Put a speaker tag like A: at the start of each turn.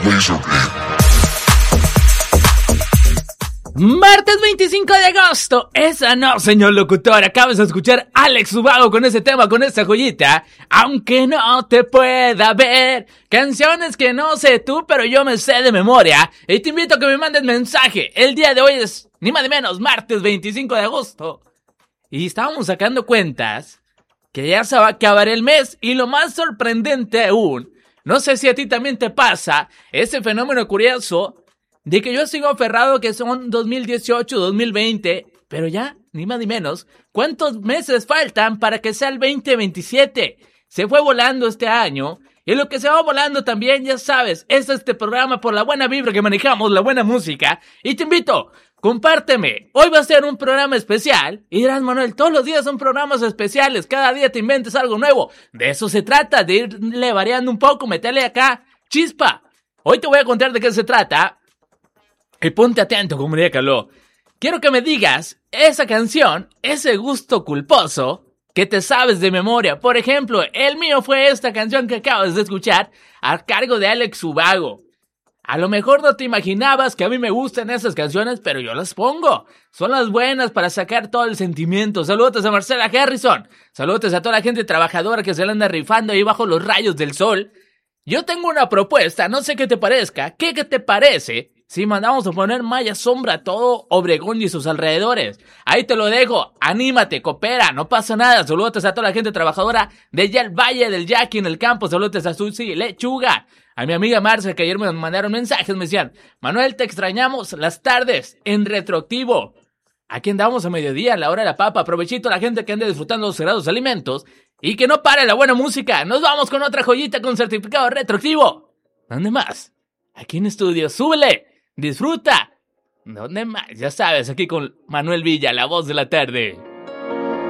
A: Martes 25 de agosto. Esa no, señor locutor. Acabas de escuchar a Alex Ubago con ese tema, con esa joyita. Aunque no te pueda ver. Canciones que no sé tú, pero yo me sé de memoria. Y te invito a que me mandes mensaje. El día de hoy es, ni más ni menos, martes 25 de agosto. Y estábamos sacando cuentas que ya se va a acabar el mes. Y lo más sorprendente aún, no sé si a ti también te pasa ese fenómeno curioso de que yo sigo aferrado que son 2018, 2020, pero ya, ni más ni menos, ¿cuántos meses faltan para que sea el 2027? Se fue volando este año, y lo que se va volando también, ya sabes, es este programa por la buena vibra que manejamos, la buena música, y te invito, compárteme, hoy va a ser un programa especial, y dirás, Manuel, todos los días son programas especiales, cada día te inventes algo nuevo, de eso se trata, de irle variando un poco, meterle acá, chispa. Hoy te voy a contar de qué se trata. Y ponte atento, comunidad caló. Quiero que me digas esa canción, ese gusto culposo que te sabes de memoria. Por ejemplo, el mío fue esta canción que acabas de escuchar a cargo de Alex Ubago. A lo mejor no te imaginabas que a mí me gustan esas canciones, pero yo las pongo. Son las buenas para sacar todo el sentimiento. Saludos a Marcela Harrison. Saludos a toda la gente trabajadora que se la anda rifando ahí bajo los rayos del sol. Yo tengo una propuesta, no sé qué te parezca. ¿Qué te parece si mandamos a poner malla sombra a todo Obregón y sus alrededores? Ahí te lo dejo, anímate, coopera, no pasa nada. Saludos a toda la gente trabajadora de allá el Valle del Yaqui en el campo. Saludos a Susi Lechuga, a mi amiga Marcia, que ayer me mandaron mensajes, me decían, Manuel, te extrañamos las tardes en Retroactivo. Aquí andamos a mediodía, a la hora de la papa. Aprovechito a la gente que ande disfrutando los sagrados alimentos y que no pare la buena música. Nos vamos con otra joyita con certificado retroactivo. ¿Dónde más? Aquí en estudio, súbele. Disfruta. ¿Dónde más? Ya sabes, aquí con Manuel Villa, la voz de la tarde.